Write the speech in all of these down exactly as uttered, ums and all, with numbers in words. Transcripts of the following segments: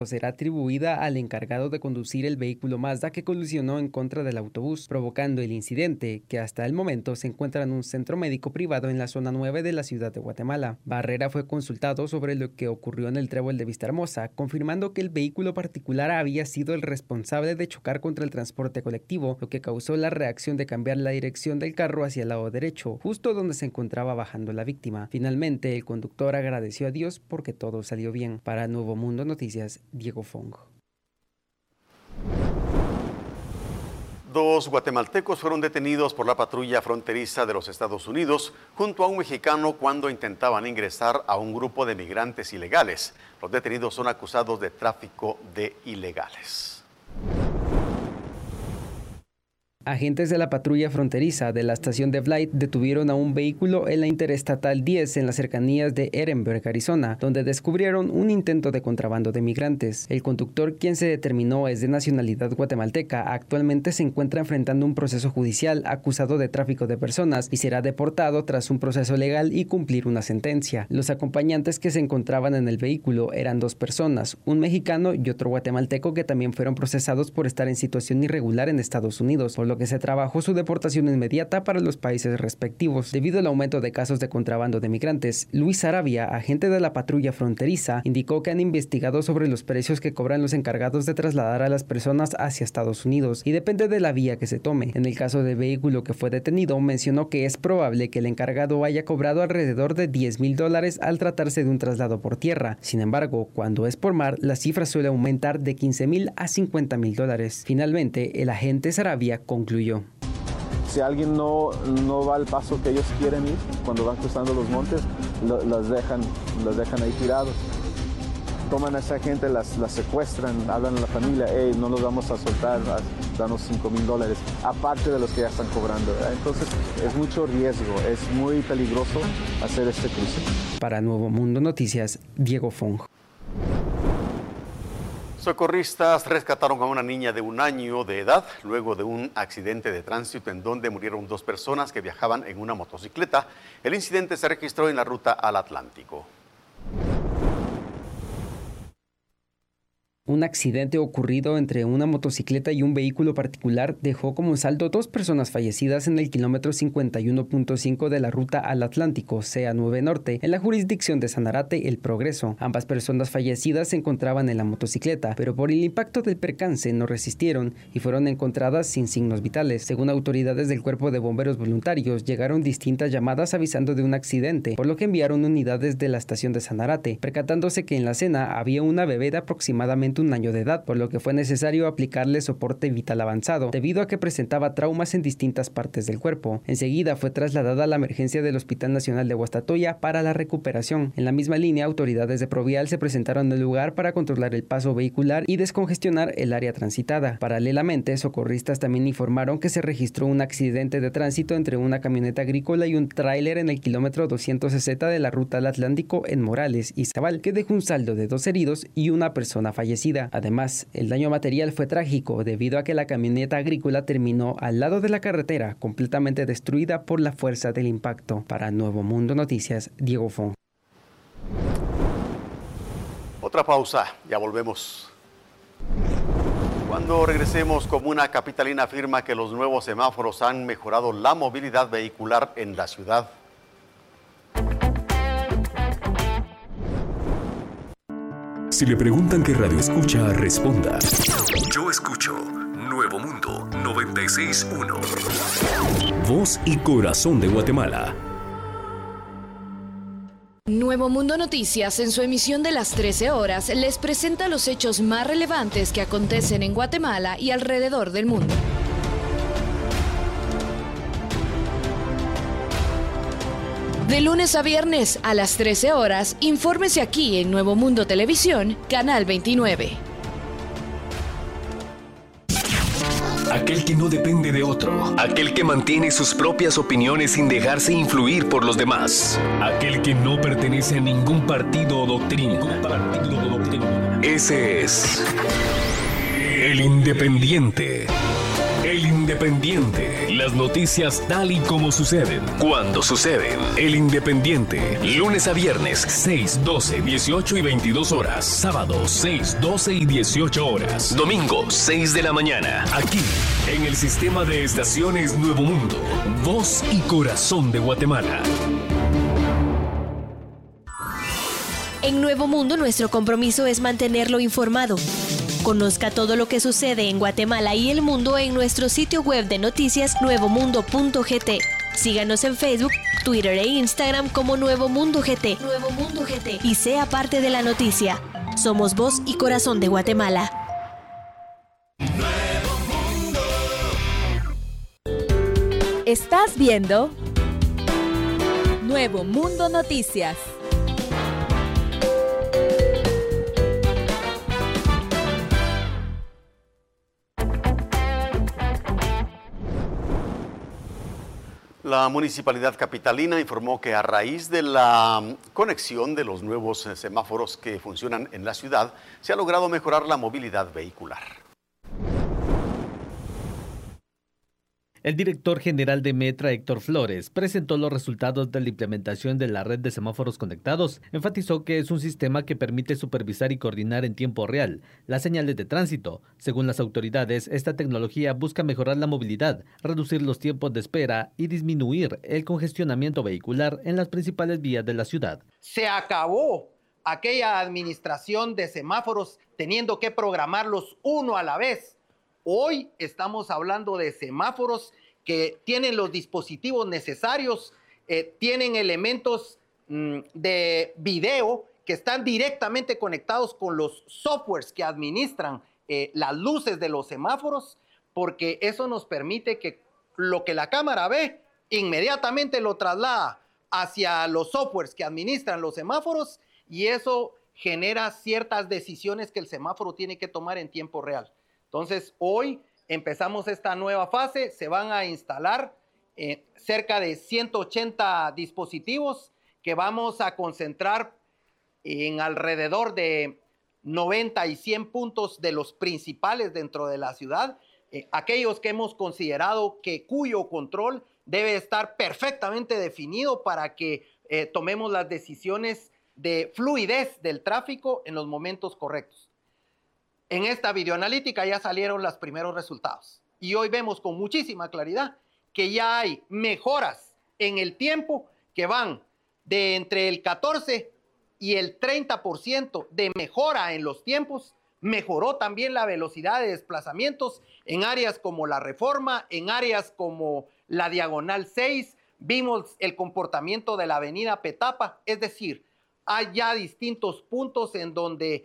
será atribuida al encargado de conducir el vehículo Mazda que colisionó en contra del autobús, provocando el incidente, que hasta el momento se encuentra en un centro médico privado en la zona nueve de la ciudad de Guatemala. Barrera fue consultado sobre lo que ocurrió en el trébol de Vistahermosa, confirmando que el vehículo particular había sido el responsable de chocar contra el transporte colectivo, lo que causó la reacción de cambiar la dirección del carro hacia el lado derecho, justo donde se encontraba bajando la víctima. Finalmente, el conductor agradeció a Dios porque todo salió bien. Para Nuevo Mundo Noticias, Diego Fong. Dos guatemaltecos fueron detenidos por la patrulla fronteriza de los Estados Unidos junto a un mexicano cuando intentaban ingresar a un grupo de migrantes ilegales. Los detenidos son acusados de tráfico de ilegales. Agentes de la patrulla fronteriza de la estación de Blythe detuvieron a un vehículo en la Interestatal diez en las cercanías de Ehrenberg, Arizona, donde descubrieron un intento de contrabando de migrantes. El conductor, quien se determinó es de nacionalidad guatemalteca, actualmente se encuentra enfrentando un proceso judicial acusado de tráfico de personas y será deportado tras un proceso legal y cumplir una sentencia. Los acompañantes que se encontraban en el vehículo eran dos personas, un mexicano y otro guatemalteco que también fueron procesados por estar en situación irregular en Estados Unidos, por lo que se trabajó su deportación inmediata para los países respectivos. Debido al aumento de casos de contrabando de migrantes, Luis Arabia, agente de la patrulla fronteriza, indicó que han investigado sobre los precios que cobran los encargados de trasladar a las personas hacia Estados Unidos y depende de la vía que se tome. En el caso del vehículo que fue detenido, mencionó que es probable que el encargado haya cobrado alrededor de diez mil dólares al tratarse de un traslado por tierra. Sin embargo, cuando es por mar, la cifra suele aumentar de quince mil a cincuenta mil dólares. Finalmente, el agente Sarabia con concluyó. Si alguien no, no va al paso que ellos quieren ir, cuando van cruzando los montes, lo, las, dejan, las dejan ahí tirados. Toman a esa gente, las, las secuestran, hablan a la familia, hey, no los vamos a soltar, danos cinco mil dólares, aparte de los que ya están cobrando, ¿verdad? Entonces es mucho riesgo, es muy peligroso hacer este cruce. Para Nuevo Mundo Noticias, Diego Fong. Socorristas rescataron a una niña de un año de edad luego de un accidente de tránsito en donde murieron dos personas que viajaban en una motocicleta. El incidente se registró en la ruta al Atlántico. Un accidente ocurrido entre una motocicleta y un vehículo particular dejó como saldo dos personas fallecidas en el kilómetro cincuenta y uno punto cinco de la ruta al Atlántico, C A nueve Norte, en la jurisdicción de Sanarate, El Progreso. Ambas personas fallecidas se encontraban en la motocicleta, pero por el impacto del percance no resistieron y fueron encontradas sin signos vitales. Según autoridades del Cuerpo de Bomberos Voluntarios, llegaron distintas llamadas avisando de un accidente, por lo que enviaron unidades de la estación de Sanarate, percatándose que en la escena había una bebé de aproximadamente un año de edad, por lo que fue necesario aplicarle soporte vital avanzado, debido a que presentaba traumas en distintas partes del cuerpo. Enseguida fue trasladada a la emergencia del Hospital Nacional de Guastatoya para la recuperación. En la misma línea, autoridades de Provial se presentaron en el lugar para controlar el paso vehicular y descongestionar el área transitada. Paralelamente, socorristas también informaron que se registró un accidente de tránsito entre una camioneta agrícola y un tráiler en el kilómetro doscientos sesenta de la ruta al Atlántico en Morales y Zabal, que dejó un saldo de dos heridos y una persona fallecida. Además, el daño material fue trágico debido a que la camioneta agrícola terminó al lado de la carretera, completamente destruida por la fuerza del impacto. Para Nuevo Mundo Noticias, Diego Fong. Otra pausa, ya volvemos. Cuando regresemos, Comuna Capitalina afirma que los nuevos semáforos han mejorado la movilidad vehicular en la ciudad. Si le preguntan qué radio escucha, responda. Yo escucho Nuevo Mundo noventa y seis punto uno. Voz y corazón de Guatemala. Nuevo Mundo Noticias, en su emisión de las trece horas, les presenta los hechos más relevantes que acontecen en Guatemala y alrededor del mundo. De lunes a viernes a las trece horas, infórmese aquí en Nuevo Mundo Televisión, Canal veintinueve. Aquel que no depende de otro, aquel que mantiene sus propias opiniones sin dejarse influir por los demás, aquel que no pertenece a ningún partido o doctrina. Partido o doctrina. Ese es el Independiente. El Independiente. Independiente. Las noticias tal y como suceden, cuando suceden. El Independiente. Lunes a viernes, seis, doce, dieciocho y veintidós horas. Sábado, seis, doce y dieciocho horas. Domingo, seis de la mañana. Aquí, en el sistema de estaciones Nuevo Mundo. Voz y corazón de Guatemala. En Nuevo Mundo, nuestro compromiso es mantenerlo informado. Conozca todo lo que sucede en Guatemala y el mundo en nuestro sitio web de noticias nuevo mundo punto g t. Síganos en Facebook, Twitter e Instagram como Nuevo Mundo G T. Nuevo Mundo G T. Y sea parte de la noticia. Somos voz y corazón de Guatemala. Estás viendo Nuevo Mundo Noticias. La Municipalidad Capitalina informó que a raíz de la conexión de los nuevos semáforos que funcionan en la ciudad, se ha logrado mejorar la movilidad vehicular. El director general de Metra, Héctor Flores, presentó los resultados de la implementación de la red de semáforos conectados. Enfatizó que es un sistema que permite supervisar y coordinar en tiempo real las señales de tránsito. Según las autoridades, esta tecnología busca mejorar la movilidad, reducir los tiempos de espera y disminuir el congestionamiento vehicular en las principales vías de la ciudad. Se acabó aquella administración de semáforos teniendo que programarlos uno a la vez. Hoy estamos hablando de semáforos que tienen los dispositivos necesarios, eh, tienen elementos mm, de video que están directamente conectados con los softwares que administran eh, las luces de los semáforos, porque eso nos permite que lo que la cámara ve inmediatamente lo traslada hacia los softwares que administran los semáforos y eso genera ciertas decisiones que el semáforo tiene que tomar en tiempo real. Entonces, hoy empezamos esta nueva fase, se van a instalar eh, cerca de ciento ochenta dispositivos que vamos a concentrar en alrededor de noventa y cien puntos de los principales dentro de la ciudad, eh, aquellos que hemos considerado que cuyo control debe estar perfectamente definido para que eh, tomemos las decisiones de fluidez del tráfico en los momentos correctos. En esta videoanalítica ya salieron los primeros resultados y hoy vemos con muchísima claridad que ya hay mejoras en el tiempo que van de entre el catorce y el treinta por ciento de mejora en los tiempos. Mejoró también la velocidad de desplazamientos en áreas como la Reforma, en áreas como la Diagonal seis. Vimos el comportamiento de la avenida Petapa, es decir, hay ya distintos puntos en donde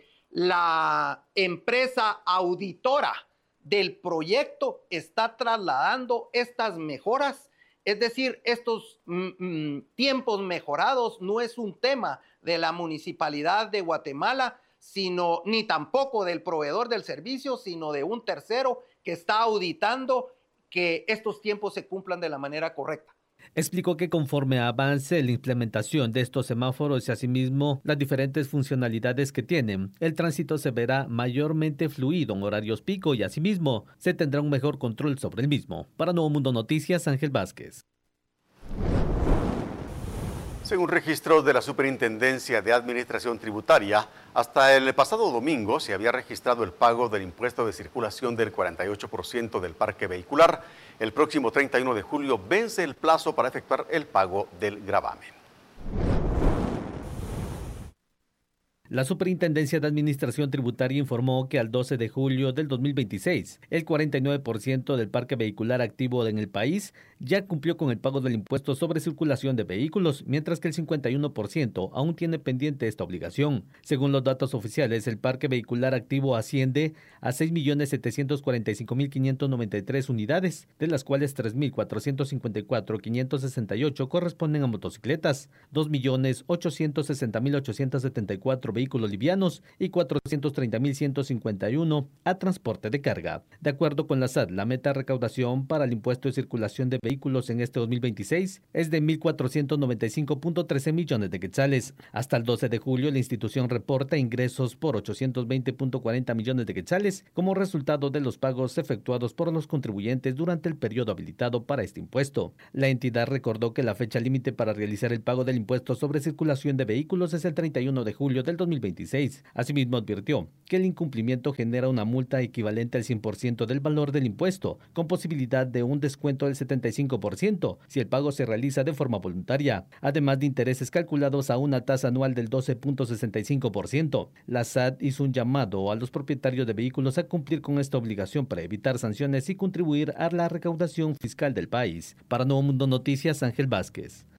la empresa auditora del proyecto está trasladando estas mejoras, es decir, estos mm, tiempos mejorados no es un tema de la Municipalidad de Guatemala, sino ni tampoco del proveedor del servicio, sino de un tercero que está auditando que estos tiempos se cumplan de la manera correcta. Explicó que conforme avance la implementación de estos semáforos y asimismo las diferentes funcionalidades que tienen, el tránsito se verá mayormente fluido en horarios pico y asimismo se tendrá un mejor control sobre el mismo. Para Nuevo Mundo Noticias, Ángel Vázquez. Según registros de la Superintendencia de Administración Tributaria, hasta el pasado domingo se había registrado el pago del impuesto de circulación del cuarenta y ocho por ciento del parque vehicular. El próximo treinta y uno de julio vence el plazo para efectuar el pago del gravamen. La Superintendencia de Administración Tributaria informó que al doce de julio del dos mil veintiséis, el cuarenta y nueve por ciento del parque vehicular activo en el país ya cumplió con el pago del impuesto sobre circulación de vehículos, mientras que el cincuenta y uno por ciento aún tiene pendiente esta obligación. Según los datos oficiales, el parque vehicular activo asciende a seis millones setecientos cuarenta y cinco mil quinientas noventa y tres unidades, de las cuales tres mil cuatrocientos cincuenta y cuatro mil quinientos sesenta y ocho corresponden a motocicletas, dos millones ochocientos sesenta mil ochocientos setenta y cuatro vehículos livianos y cuatrocientos treinta mil ciento cincuenta y uno a transporte de carga. De acuerdo con la S A T, la meta de recaudación para el impuesto de circulación de vehículos en este dos mil veintiséis es de mil cuatrocientos noventa y cinco punto trece millones de quetzales. Hasta el doce de julio, la institución reporta ingresos por ochocientos veinte punto cuarenta millones de quetzales como resultado de los pagos efectuados por los contribuyentes durante el periodo habilitado para este impuesto. La entidad recordó que la fecha límite para realizar el pago del impuesto sobre circulación de vehículos es el treinta y uno de julio del dos mil veintiséis. Asimismo, advirtió que el incumplimiento genera una multa equivalente al cien por ciento del valor del impuesto, con posibilidad de un descuento del setenta y cinco por ciento si el pago se realiza de forma voluntaria, además de intereses calculados a una tasa anual del doce punto sesenta y cinco por ciento. La S A T hizo un llamado a los propietarios de vehículos a cumplir con esta obligación para evitar sanciones y contribuir a la recaudación fiscal del país. Para Nuevo Mundo Noticias, Ángel Vázquez.